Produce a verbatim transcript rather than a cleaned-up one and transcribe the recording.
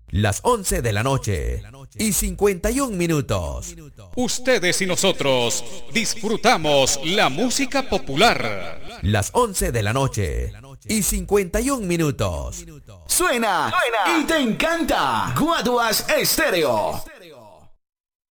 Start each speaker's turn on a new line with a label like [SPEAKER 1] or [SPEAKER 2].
[SPEAKER 1] Las once de la noche y cincuenta y un minutos.
[SPEAKER 2] Ustedes y nosotros disfrutamos la música popular.
[SPEAKER 1] Las once de la noche y cincuenta y un minutos.
[SPEAKER 3] Suena, Suena y te encanta. Guaduas Estéreo.